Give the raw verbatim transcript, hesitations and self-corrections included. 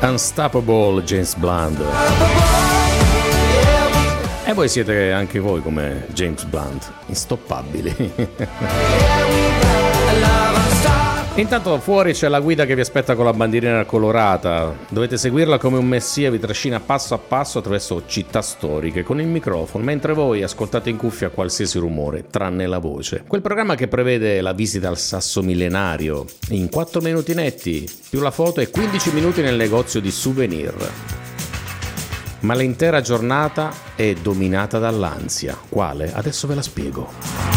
Unstoppable James Blunt. E voi siete anche voi come James Blunt, instoppabili. Intanto fuori c'è la guida che vi aspetta con la bandierina colorata. Dovete seguirla come un messia, vi trascina passo a passo attraverso città storiche con il microfono, mentre voi ascoltate in cuffia qualsiasi rumore, tranne la voce. Quel programma che prevede la visita al sasso millenario in quattro minuti netti, più la foto e quindici minuti nel negozio di souvenir. Ma l'intera giornata è dominata dall'ansia. Quale? Adesso ve la spiego.